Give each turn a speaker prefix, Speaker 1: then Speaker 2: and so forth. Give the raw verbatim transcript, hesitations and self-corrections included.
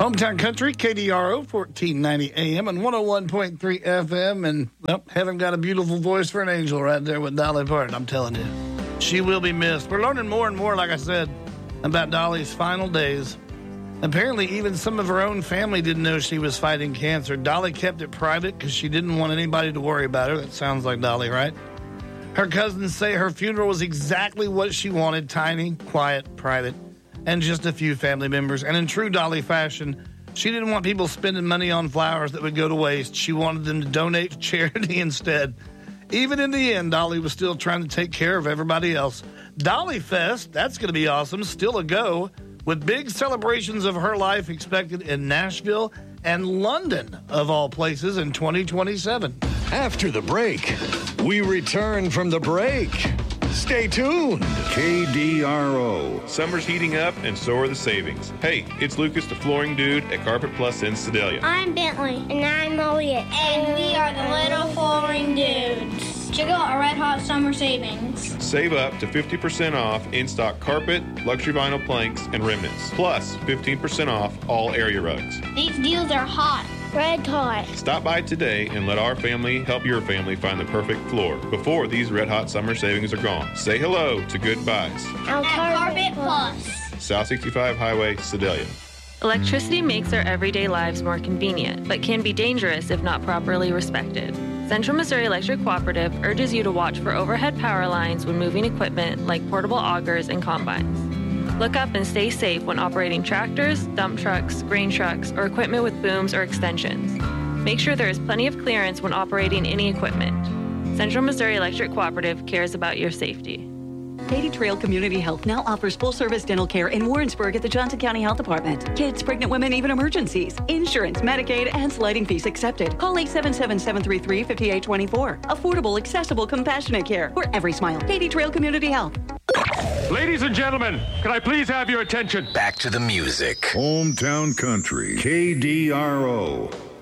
Speaker 1: Hometown Country, K D R O, fourteen ninety A M and one oh one point three F M. And, well, heaven got a beautiful voice for an angel right there with Dolly Parton, I'm telling you. She will be missed. We're learning more and more, like I said, about Dolly's final days. Apparently, even some of her own family didn't know she was fighting cancer. Dolly kept it private because she didn't want anybody to worry about her. That sounds like Dolly, right? Her cousins say her funeral was exactly what she wanted, tiny, quiet, private, and just a few family members. And in true Dolly fashion, she didn't want people spending money on flowers that would go to waste. She wanted them to donate to charity instead. Even in the end, Dolly was still trying to take care of everybody else. Dolly Fest, that's going to be awesome, still a go, with big celebrations of her life expected in Nashville and London, of all places, in twenty twenty-seven.
Speaker 2: After the break, we return from the break. Stay tuned. K D R O.
Speaker 3: Summer's heating up, and so are the savings. Hey, it's Lucas, the flooring dude at Carpet Plus in Sedalia.
Speaker 4: I'm Bentley. And I'm Elliot.
Speaker 5: And we are the little flooring dudes. Check out our Red Hot Summer Savings.
Speaker 3: Save up to fifty percent off in-stock carpet, luxury vinyl planks, and remnants. Plus fifteen percent off all area rugs.
Speaker 5: These deals are hot.
Speaker 4: Red Hot.
Speaker 3: Stop by today and let our family help your family find the perfect floor before these Red Hot Summer Savings are gone. Say hello to Good Buys.
Speaker 5: At Carpet Plus.
Speaker 3: South sixty-five Highway, Sedalia.
Speaker 6: Electricity makes our everyday lives more convenient, but can be dangerous if not properly respected. Central Missouri Electric Cooperative urges you to watch for overhead power lines when moving equipment like portable augers and combines. Look up and stay safe when operating tractors, dump trucks, grain trucks, or equipment with booms or extensions. Make sure there is plenty of clearance when operating any equipment. Central Missouri Electric Cooperative cares about your safety.
Speaker 7: Katy Trail Community Health now offers full-service dental care in Warrensburg at the Johnson County Health Department. Kids, pregnant women, even emergencies. Insurance, Medicaid, and sliding fees accepted. Call eight seven seven, seven three three, five eight two four. Affordable, accessible, compassionate care for every smile. Katy Trail Community Health.
Speaker 8: Ladies and gentlemen, can I please have your attention?
Speaker 2: Back to the music.
Speaker 9: Hometown Country, K D R O.